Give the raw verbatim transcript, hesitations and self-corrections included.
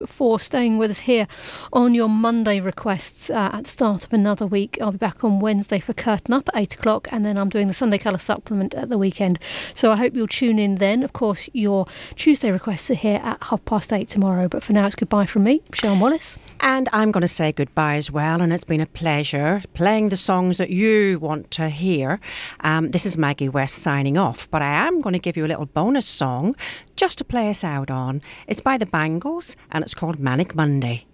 for staying with us here on your Monday requests uh, at the start of another week. I'll be back on Wednesday for Curtain Up at eight o'clock, and then I'm doing the Sunday Colour Supplement at the weekend. So I hope you'll tune in then. Of course, your Tuesday requests are here at half past eight tomorrow. But for now, it's goodbye from me, Sian Wallace. And I'm going to say goodbye as well, and it's been a pleasure playing the songs that you want to hear. Um, this is Maggie West signing off, but I am going to give you a little bonus song just to play us out on. It's by the Bangles, and it's called Manic Monday.